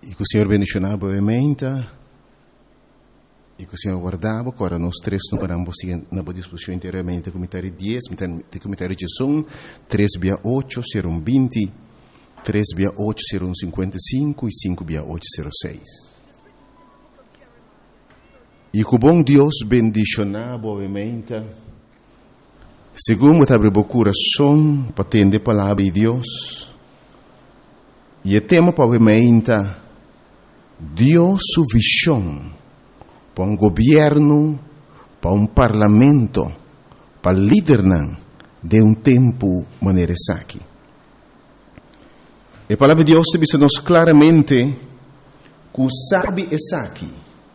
E que o Senhor bendicionava brevemente, e que o Senhor guardava, agora nós três não paramos na discussão inteiramente, comentário 10, comentário de som, 3/8, serão 20, 3/8 serão 55 e 5/8 serão 6. E que o bom Deus bendicionava brevemente, segundo abre o coração para atender a palavra de Deus, e o tema brevemente, Deus sua visão para um governo, para um parlamento, para liderar de um tempo maneira aqui. A palavra de Deus diz-nos claramente que sabe essa aqui,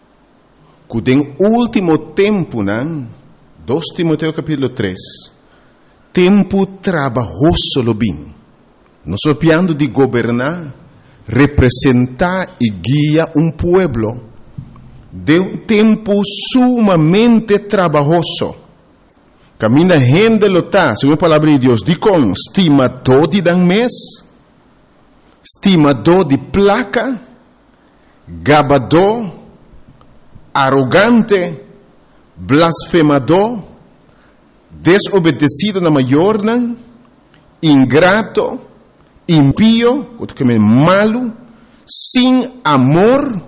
que no último tempo, 2 Timoteo capítulo 3, tempo trabalhoso lo bem. Nós estamos falando de governar, representar e guiar um pueblo de um tempo sumamente trabalhoso. Camina gente lota, segundo a palavra de Deus, diz com estimador de dan mês, estimador de placa, gabador, arrogante, blasfemador, desobedecido na maior, ingrato, impío, malo, sem amor,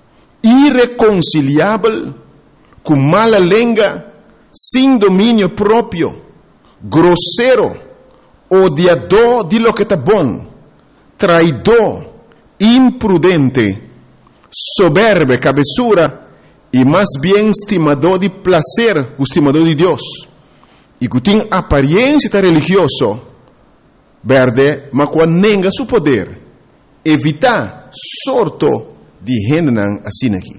irreconciliável, com mala língua, sem domínio próprio, grosseiro, odiador de lo que está bom, traidor, imprudente, soberbo, cabeçura, e mais bem estimador de prazer, estimador de Deus, e que tem aparência religiosa, verdade, mas quando nega seu poder, evitar sorto de gente assim aqui.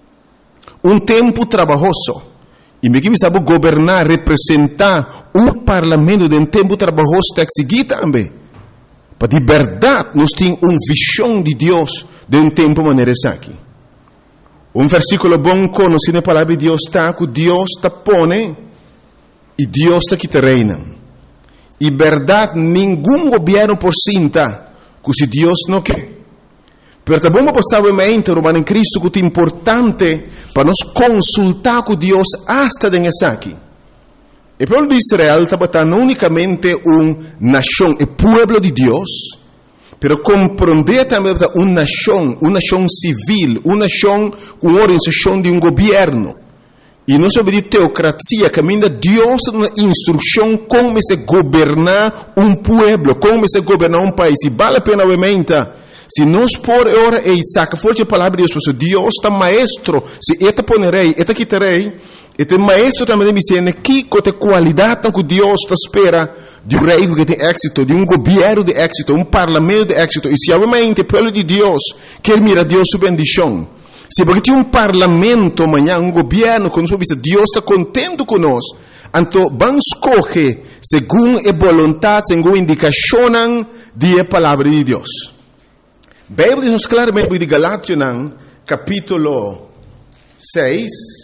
Um tempo trabalhoso. E me que sabe governar, representar um parlamento de um tempo trabalhoso tem que seguir também. Para de verdade, nós temos uma visão de Deus de um tempo maneira aqui. Um versículo bom conhecido na palavra de Deus está que Deus está pone e Deus está que te reina. E verdade, nenhum governo por cinta que se Deus não quer. Pero também vamos passar em Cristo que é importante para nós consultar com Deus hasta nessa aqui. O povo de Israel estava não unicamente uma nação, o povo de Deus, pero compreender também uma nação civil, uma nação com organização de um governo. E não sobre de teocracia, caminha Deus uma instrução como se governar um povo, como se governar um país. E vale a pena, obviamente, se nós por hora e saca forte a palavra de Deus, Deus está maestro, se eta ponerei, eta quitarei, eta maestro também me ensina que tem qualidade que Deus está espera de um rei que tem êxito, de um governo de êxito, um parlamento de êxito. E se obviamente o povo de Deus quer mirar Deus sua bendição, se porque tem um parlamento amanhã, um governo, quando Deus está contente conosco, então vamos escolher segundo a vontade, segundo a indicação da palavra de Deus. A Bíblia diz claramente de Galátias, capítulo 6,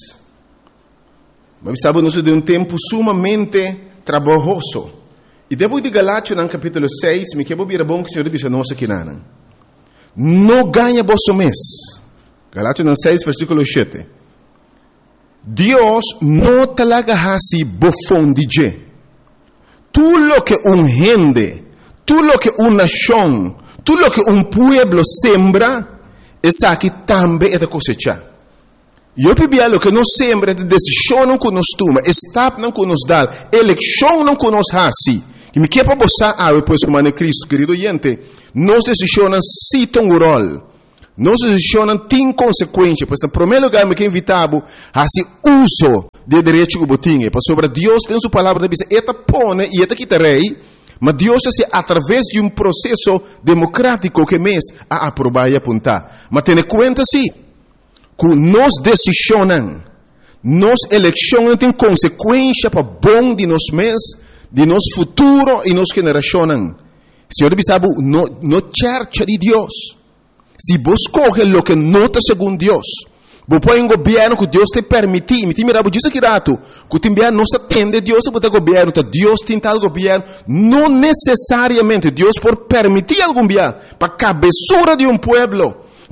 mas sabemos de um tempo sumamente trabalhoso. E depois de Galátias, capítulo 6, me quero vir bom que o Senhor diz a nós aqui, não ganha vosso mês. Galátias 6, versículo 7. Deus não talaga hasi bofão de je. Tudo lo que gente, tudo lo que nação, tudo lo que pueblo sembra, essa aqui também é da cosecha. E eu pedi lo que nós sembra, de decisão não que nós toma, estado não que nos dá, eleição não que nos hasi. E me quer para você, depois como é Cristo, querido gente, nós decisões citam o rol. Nós decisões têm consequências, pois, no primeiro lugar, me quer invitar a se uso de direito que botinha, para sobre Deus tem sua palavra, diz, eta pone e eta quitarei, mas Deus é através de um processo democrático que mês a aprovar e apontar. Mas tenha conta sim, que nós decisões, nós eleições têm consequência para bom de nós mês, de nosso futuro e nossa geração. Senhor, sabe, no church de Deus. Se você coge o que não está segundo Deus, você põe um governo que Deus te permite, me mira, diz aqui rato, que também não se atende Deus para o governo, Deus tem tal governo, não necessariamente Deus por permitir algum governo, para a cabeçura de um pueblo,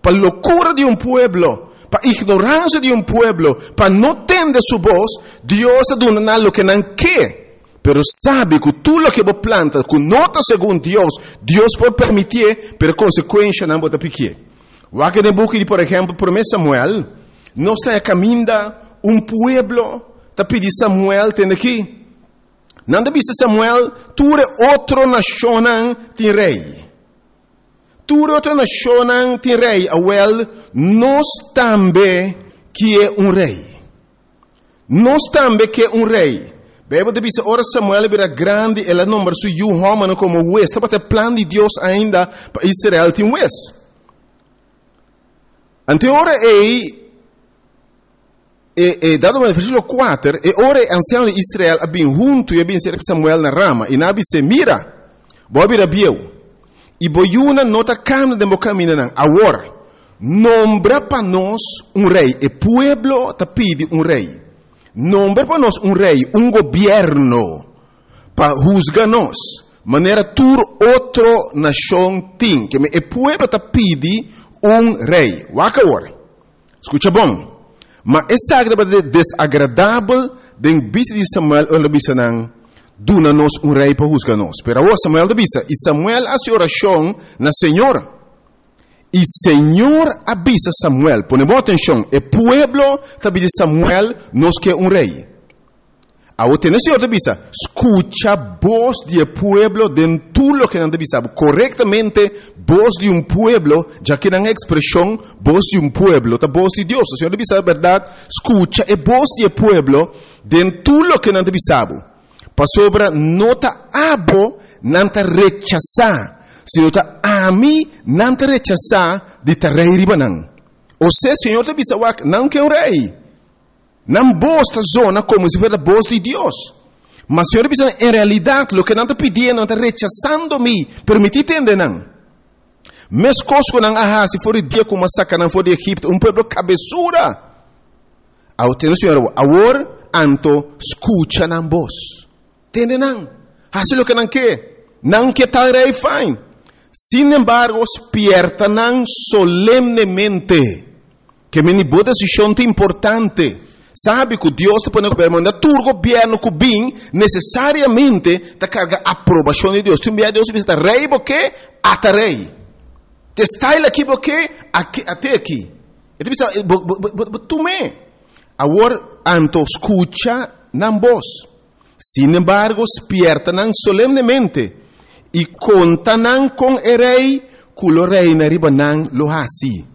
para loucura de pueblo, para ignorancia de pueblo, para no tener su voz, Dios está dando lo que no quiere. Pero sabe que tú lo que vos plantas, que no está según Dios puede permitir, pero consecuencia no te pique. Aquí en el book, por ejemplo, por Samuel, no se caminda pueblo, te pide Samuel, tiene aquí. Nada dice Samuel, tú eres otra nación, ti rey. Tú eres otra nación, ti rey, abuel, nos también que un rey. Nos también que un rey. Bijbel dice, ora Samuel era grande, ela nombra su homem como juez. Estava até plano de Deus ainda para Israel tem juez. Ante ora dado no versículo 4, ora ancião de Israel abin junto e abin cerca Samuel na rama. E nabi se mira, boa bira bieu. E boiuna nota câmara de caminho não. Agora, nombra para nós rei. E pueblo te pide rei. Nombra para nós rei, governo, para juzgar-nos. Maneira tur outro nação tem. Que o povo te pede rei. Waka agora. Escuta bom. Mas essa é desagradável de vista de Samuel, ou de não, duna-nos rei para juzgar-nos. Pero agora Samuel de vista, e Samuel hace oração na Senhora. E Senhor avisa Samuel, ponemos atenção, o pueblo também de Samuel nos quer rei. Agora o Senhor avisa, escucha a voz do pueblo de tudo o que não avisa. Corretamente, voz de pueblo, já que não é expressão, voz de pueblo, a voz de Deus. O Senhor avisa a verdade, escucha a voz do pueblo de tudo o que não avisa. Para sobre, nota abo, não te rechazar. Se eu a mim não te rechazar de te rei ribanan. Ou seja, Senhor te avisa, não quer rei. Não bosta zona como se fosse a voz de Deus. Mas Senhor avisa, em realidade, o que não te pedindo, não te rechazando-me, permitir entender não. Mes coisas que não há, se for o dia como saca, não for de Egipto, pueblo cabeçura. Ao ter o Senhor, agora, anto, escucha na voz. Entende não? Faz o que não quer. Não quer tal rei, fine. Sin embargo, despiertan solemnemente. Que me boa decisão importante. Sabe que Deus te põe no governo, mas tu governo que bem necessariamente te carga a aprovação de Deus. Tu envia Deus e diz, rei, porque até rei. Te está aqui, porque até aqui. E tu diz, tu me. Agora, anto escucha na voz. Sin embargo, despiertan solemnemente. E contanan com o rei, culo rei na ribanan lo hasi.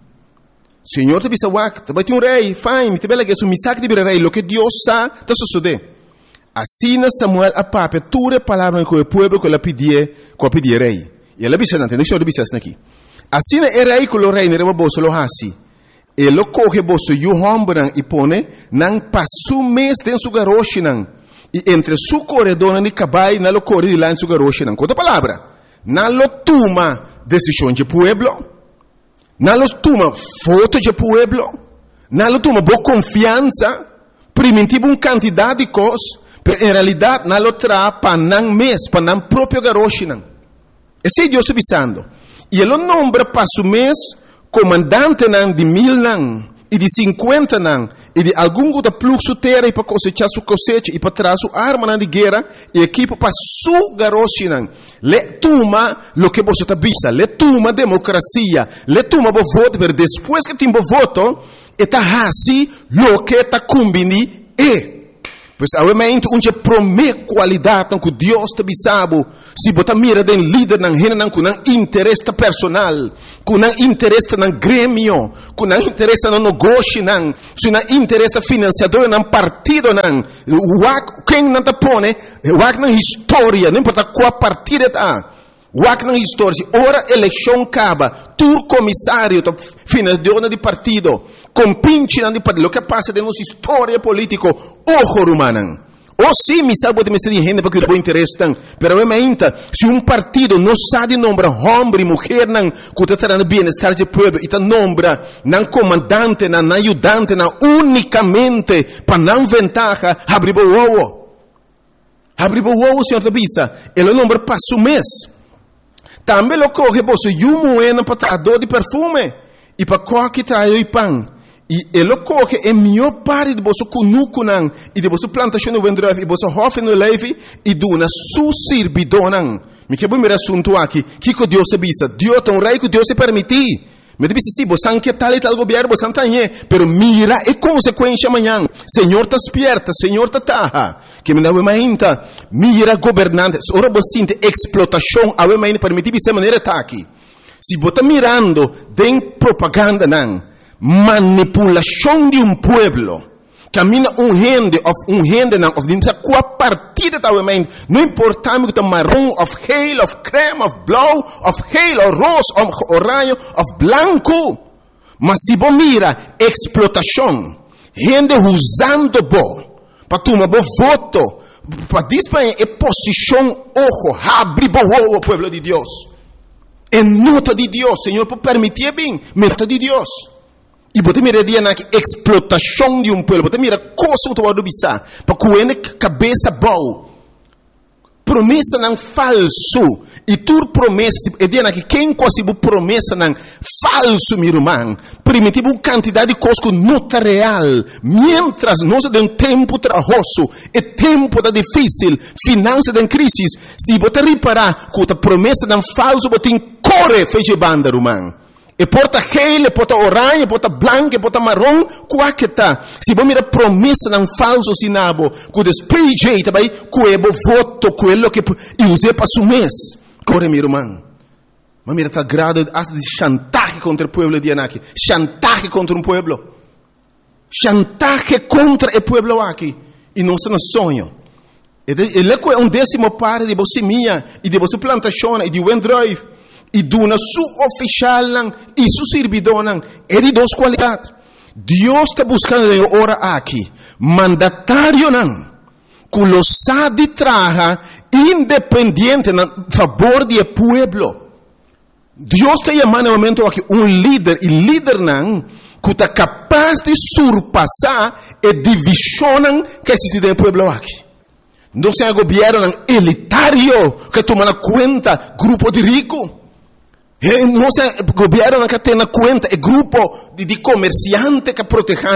Senhor te bisa wak, te bati rei, fine, te bela que su misak de rei, lo que Deus sa, te sucede. Assim Samuel a pape, ture palavra com o povo que la pedie rei. E ela bisa nante, deixa eu bisa aqui. Assim o rei culo rei na riba boso lo hasi. E lo coge boso yu hombran e pone, nan pasu mes den su garoshinan. E entre su corredor e cabai na lo corre de lá em su garoche não. Outra palavra, na lo toma decisão de pueblo, na lo toma foto de pueblo, na lo toma boa confiança, primitivo quantidade de coisas, mas em realidade na lo tra para não mês, para não próprio garoche não. Esse é Deus te avisando. E ele nombra para su mês comandante não de 1000 não. E de 50 não, e de algum outro fluxo terra e para cosechar sua cosecha e para trazer sua arma de guerra e equipo para sua garoche não. Le toma lo que você está vista, le toma democracia, le toma o voto, mas depois que tem o voto, está assim lo que está combini e. Pois obviamente onde promete qualidade que Deus te bisabo, se botar mira den líder não rena com interesse personal, com interesse no grêmio, com interesse no negócio não, se não interesse financiador não partido não, quem não te põe, na história, não importa qual partido está. Wak na história, ora eleição acaba, tu comissário, financiador de partido, compinche de partido, o que passa de nossa história política, ojo rumanan. Ou sim, me sabe de me ser gente porque eu interesse tan, pero obviamente, se partido não sabe nombrar homem e mulher não, que está trazendo bem-estar do povo, e nombra não comandante, não ajudante, não unicamente para não ventaja, abrir o ovo. Abrir o ovo, senhor da bisa, ele nombra passo mês. Também lo coge você e moeda para dor de perfume. e para coque trai o pão. E ele coge a melhor parte de você cunucunan e de você plantação no vendrove e você hofe no leve e duna su sirbidonan. Me que bom assunto aqui, que Deus se bisa, Deus tão rei que Deus se permitir. Me disse sim, você não quer tal e tal governo, você não tem, pero mira a consequência amanhã. Senhor está esperta, Senhor está taha. Que me dá uma ainda, mira governantes, ora você sente explotação, a uma ainda permitir dessa maneira tá aqui. Se você está mirando, tem propaganda não, manipulação de pueblo. Camina gente não, of dimsa qua partida da mente. Não importa me que marrom, of geel, of creme, of blauw, of geel, of roze, of oranje, of blanco. Mas se você mira explotação, gente usando para tomar voto, para disparar a posição, ojo, abre o pueblo de Deus. É nota de Deus, Senhor, por permitir bem, nota de Deus. E você mira na explotação de pueblo, você mira coisa que você bisa, para que cabeça boa. Promessa não falso. E tu promessa, e dia que quem quase promessa não falso, meu irmão. Primitivo uma quantidade de coisas que não está real. Mientras nós temos tempo trabalhoso, e tempo da difícil, finanças da crise, se você reparar que a promessa não falso, você corre feche banda, irmão. E porta gel, e porta orange, e porta branco, e porta marrom, qual que tá? Se você mira promessa não falso sinabo, que despeje também, que é voto, quello que use para su mês. Corre, meu irmão. Mas mira, tá grado de chantaje contra o pueblo de Anaki. Chantaje contra pueblo. Chantaje contra o pueblo aqui. E não se nos sonho. Ele é décimo parte de você minha, e de você plantação, e de wendrive. E duna su oficial e su servidor é de duas qualidades. Deus está buscando ora aqui mandatário que lo sabe traja independente na favor do pueblo. Deus está chamando no momento aqui líder e líder que está capaz de surpassar a divisão que existe no pueblo aqui. Não é governo elitário que toma conta grupo de ricos. Não é governo que tem na conta, é grupo de comerciantes que protegem.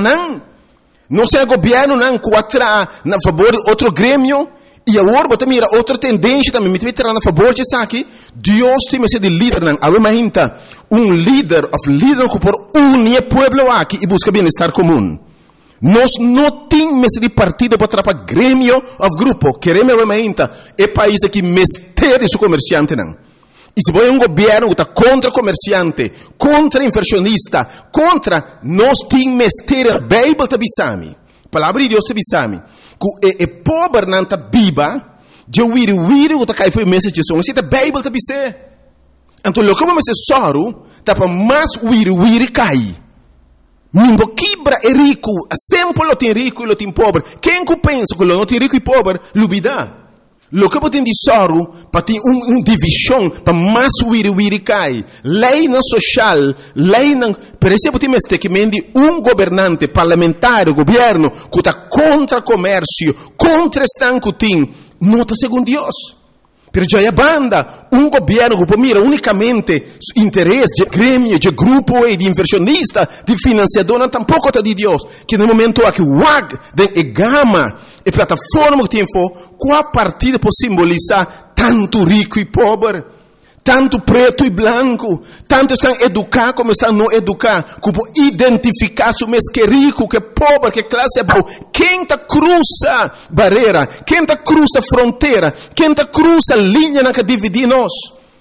Não é governo que atra na favor de outro grêmio. E agora você mira outra tendência também, me vai tirar na favor de isso aqui. Deus tem esse de líder, imagina líder que por unir o povo aqui e busca bem-estar comum. Nós não temos esse de partido para atrapalhar grêmio ou grupo. Queremos imagina é país que mestre seu comerciante E se você governo que está contra comerciante, contra inversionista, contra nós temos mestre, a Bíblia está bisami, a palavra de Deus está bisami, que é pobre não está viva, de wiri que está caindo foi mensagem de som, se a Bíblia está bisé. Então, o que vamos dizer soro, está para mais wiri cai. Ninguém quebra é rico, sempre lo tem rico e lo tem pobre. Quem que pensa que lo não tem rico e pobre, lubida. Lo que pode dizer para ter divisão para mais wiri cai. Lei na social, lei na, por exemplo, tem que mendi governante parlamentar, governo que está contra comércio, contra estanco tem, não está segundo Deus. Pero já é banda, governo que mira unicamente interesse de grêmio, de grupo e de inversionista, de financiador, não tampouco está de Deus. Que no momento aqui, de gama e plataforma que tem qual partida pode simbolizar tanto rico e pobre, tanto preto e branco, tanto estão educados como estão não educados, que pode identificar se mês que é rico, que é pobre, que classe é boa. Quem está cruza barreira, quem está cruza fronteira, quem está cruza linha que divide nós.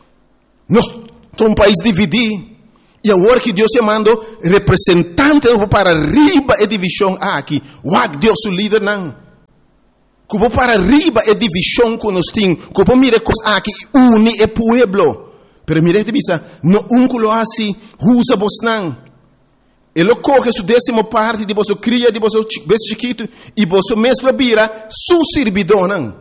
Nós somos um país dividido. E agora que Deus está mandando representante para arriba a divisão aqui, Deus o líder não. Que para arriba é divisão que nós temos, que mira coisas aqui, une o pueblo. Pero mira que bisa, no que lo assim, usa vos não. Ele coge sua décima parte de vosso cria, de vosso bebê chiquito, e vosso mesmo vira su servidor não.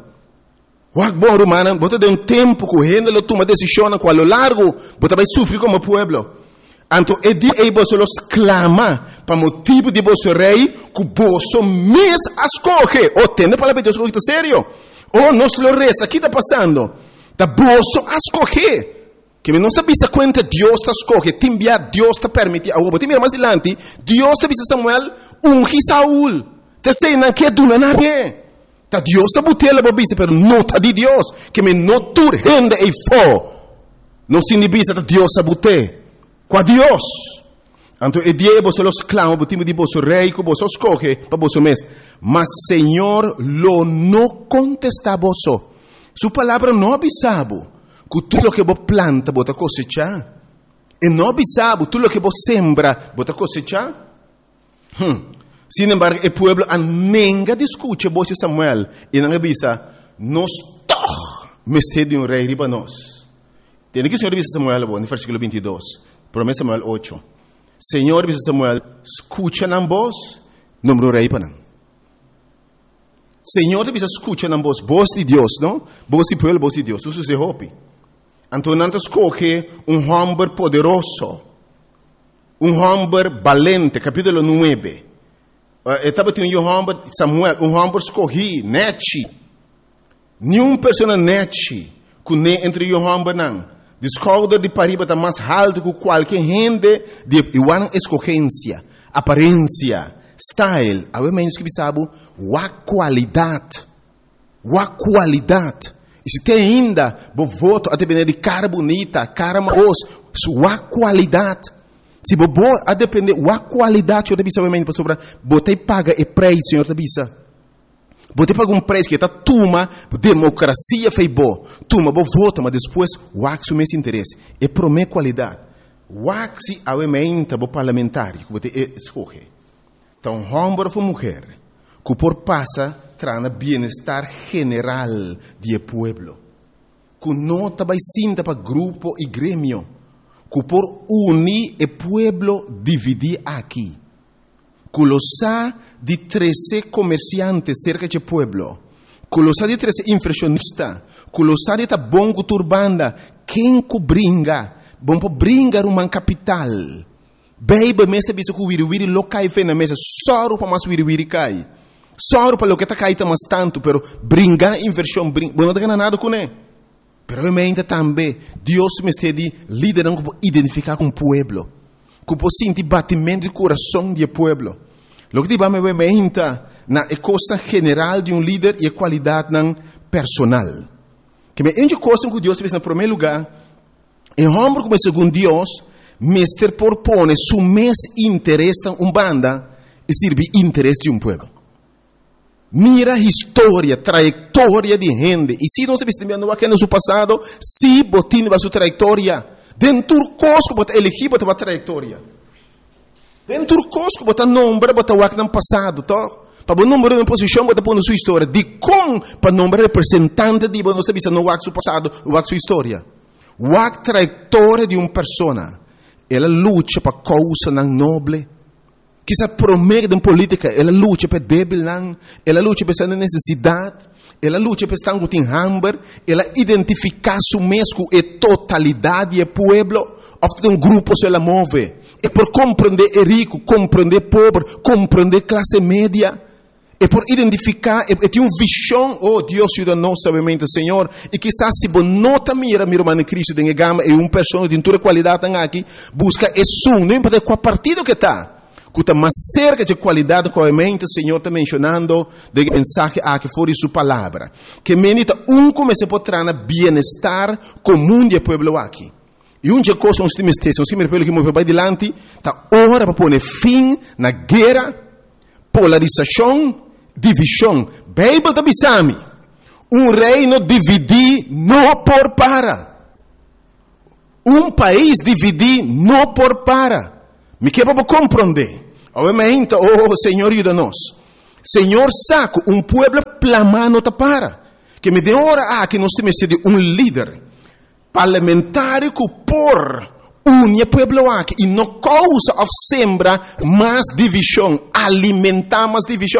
Bom romano, você tem tempo que gente lo toma decisão, com a lo largo, você vai sofrer como pueblo. Então, é dia que você los clama para motivo de vosso rei, que você mesmo escolhe. Ou tem a palavra de Deus, sério? Ou nós lo resta, o que está passando? Da você escolhe. Que não está vista conta Deus está escolhe, timbia Deus está permite. Agora, mira mais adiante, Deus está vista Samuel, ungi Saúl. Te sei não que do não é. Tá Deus está botela babisa, pero não tá de Deus. Que me não tur rende e fo. Não se nibisa tá Deus está bote. Com Deus. Então, e dia você los clama, botimo de você rei, que você escolhe para você mesmo. Mas Senhor lo não contesta você. Sua palavra não avisabo. Que tudo o que você planta, você cosecha. E não avisabo, tudo o que você sembra, você cosecha. Sin embargo, o pueblo nenga discute você Samuel. E não avisa, nós todos mestre de rei riba nós. Tem que o Senhor avisa Samuel, no versículo 22. Promessa Samuel 8. Senhor avisa Samuel, escucha na voz, número rei para não. Senhor avisa, escucha na voz de Deus, não? Voz de pueblo, voz de Deus. Isso se hopi. Então, não escolhe homem poderoso, homem valente, capítulo 9. Estava tendo homem, Samuel, homem escolhi, neti. Nenhuma pessoa neti, que nem entre homem não. Descobre de pariba está mais alto que qualquer gente de igual escolhência, aparência, style. A menos que sabe, a qualidade. E se tem ainda, bo voto a depender de cara bonita, cara maos, sua qualidade. Se bo a depender da qualidade, eu te bisa obviamente sobre, botei paga e preço, senhor te bisa. Botei paga preço que está tuma, democracia fei bo, tuma bo voto, mas depois o mês interesse. E promete qualidade. Se obviamente bo parlamentar, que botei escolhe. Então, homem ou mulher, que por passa trana bienestar general de pueblo. Que não vai sinta para grupo e gremio. Que por unir o pueblo dividir aqui. Que lo sa de 13 comerciantes cerca de pueblo. Que lo sa de 13 inflacionistas. Que lo sa de ta bongo turbanda. Quem que bringa? Bom para bringar uma capital. Beiba mesta bisa que wiri lo cai fe na mesa. Só para mais wiri cai. Só para o que está caindo mais tanto, pero brincar inversão, não tem nada com ele. Pero obviamente também, Deus me está de liderando para identificar com o pueblo, que para sentir batimento do coração do pueblo. Lo que te vai me obviamente na costa general de líder e a qualidade personal. Que me ende coisa que Deus fez no primeiro lugar, e homem como segundo Deus, mestre propõe su mes interesse em banda e serve interesse de pueblo. Mira a história, trajetória de gente. E se não se vestindo aqui no seu passado, se botin a sua trajetória, dentro do cosco, bota elegir, bota a trajetória. Dentro do cosco, bota nome, bota o no passado, tá? Para o número de posição, bota pôr na sua história. De como, para o número representante de você, você vista no seu passado, o sua história. A trajetória de uma pessoa, ela luta para causa não nobre. Que se promete em política, ela luta para débil, ela luta para essa necessidade, ela luta para estar com hambre, ela identifica su mesmo e totalidade do pueblo, ou grupo se ela move. E por compreender o rico, compreender o pobre, compreender a classe média, e por identificar, e ter uma visão, oh Deus ajuda-nos, sabemente, Senhor, e quizás se você nota mira, meu irmão em Cristo, tem gama, e uma pessoa de toda qualidade aqui, busca isso, não importa qual partido que está. Que está mais cerca de qualidade, obviamente, o Senhor está mencionando de mensagem que for sua palavra. Que menita comece a poder bem-estar comum do povo aqui. E uma coisa, os times textos, que me repelo que move para adiante, está hora para pôr fim na guerra, polarização, divisão. Bíblia está bisami. Reino dividir não por para. País dividir não por para. Me quer para compreender. Obviamente, oh Senhor, ajuda-nos. Senhor, saco, pueblo plamando te para. Que me dê hora que nós temos de líder parlamentar que por unir pueblo aqui e não causa ou sembra mais divisão, alimentar mais divisão.